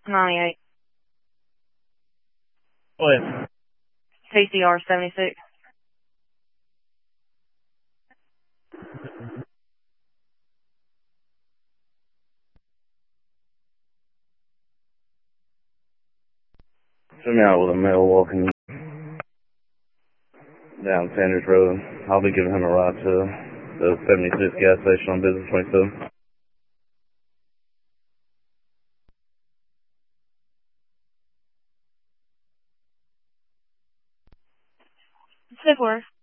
98. What? TCR 76. Send me out with a male walking down Sanders Road. I'll be giving him a ride to the 76 gas station on Business 27. 6 words.